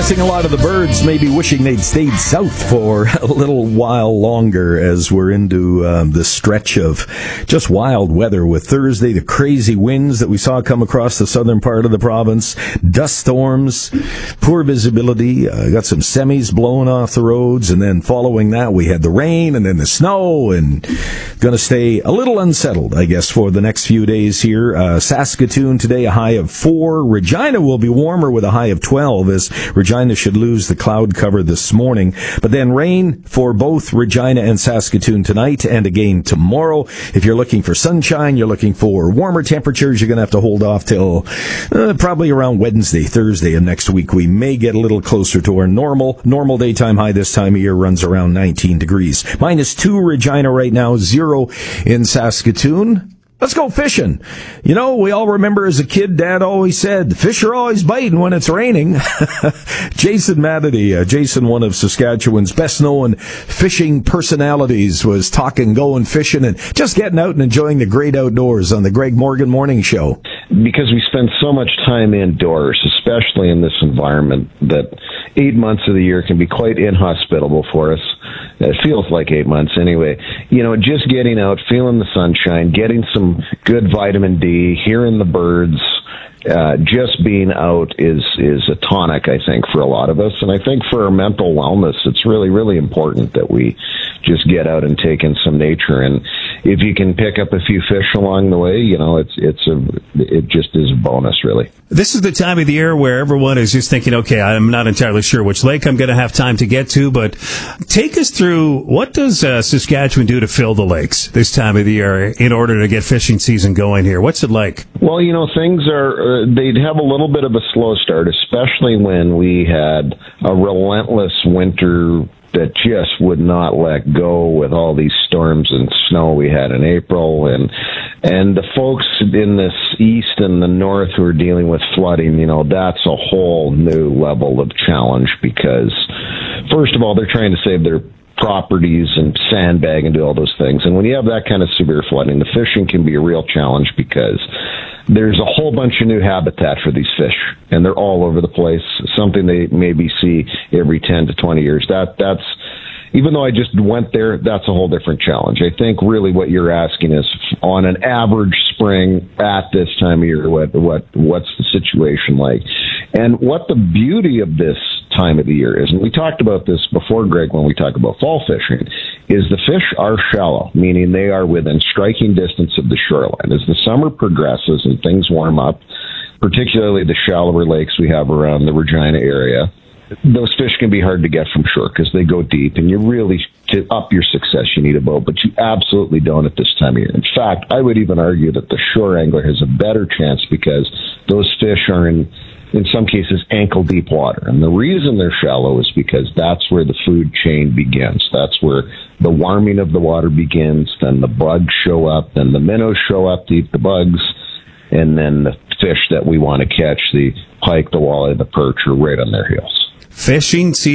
guessing a lot of the birds may be wishing they'd stayed south for a little while longer as we're into the stretch of just wild weather with Thursday, the crazy winds that we saw come across the southern part of the province, dust storms, poor visibility, got some semis blowing off the roads, and then following that we had the rain and then the snow, and going to stay a little unsettled, I guess, for the next few days here. Saskatoon today, a high of 4. Regina will be warmer with a high of 12 as Regina should lose the cloud cover this morning. But then rain for both Regina and Saskatoon tonight and again tomorrow. If you're looking for sunshine, you're looking for warmer temperatures, you're going to have to hold off till probably around Wednesday, Thursday of next week. We may get a little closer to our normal daytime high this time of year runs around 19 degrees. -2 Regina right now, 0 in Saskatoon. Let's go fishing. You know, we all remember as a kid, Dad always said, fish are always biting when it's raining. Jason Matity, Jason, one of Saskatchewan's best-known fishing personalities, was talking going fishing and just getting out and enjoying the great outdoors on the Greg Morgan Morning Show. Because we spend so much time indoors, especially in this environment, that 8 months of the year can be quite inhospitable for us. It feels like 8 months anyway. You know, just getting out, feeling the sunshine, getting some good vitamin D, hearing the birds, just being out is a tonic, I think, for a lot of us. And I think for our mental wellness, it's really, really important that we just get out and take in some nature. And if you can pick up a few fish along the way, you know, it just is a bonus, really. This is the time of the year where everyone is just thinking, okay, I'm not entirely sure which lake I'm going to have time to get to, but take us through, what does Saskatchewan do to fill the lakes this time of the year in order to get fishing season going here? What's it like? Well, you know, things are, they'd have a little bit of a slow start, especially when we had a relentless winter that just would not let go with all these storms and snow we had in April. And the folks in this east and the north who are dealing with flooding, you know, that's a whole new level of challenge because, first of all, they're trying to save their properties and sandbag and do all those things. And when you have that kind of severe flooding, the fishing can be a real challenge because there's a whole bunch of new habitat for these fish, and they're all over the place, something they maybe see every 10 to 20 years. That's even though I just went there, that's a whole different challenge. I think really what you're asking is, on an average spring at this time of year, what's the situation like? And what the beauty of this time of the year is, and we talked about this before, Greg, when we talk about fall fishing, is the fish are shallow, meaning they are within striking distance of the shoreline. As the summer progresses and things warm up, particularly the shallower lakes we have around the Regina area, those fish can be hard to get from shore because they go deep, and you really, to up your success, you need a boat, but you absolutely don't at this time of year. In fact, I would even argue that the shore angler has a better chance because those fish are in some cases, ankle-deep water. And the reason they're shallow is because that's where the food chain begins. That's where the warming of the water begins, then the bugs show up, then the minnows show up to eat the bugs, and then the fish that we want to catch, the pike, the walleye, the perch, are right on their heels. Fishing season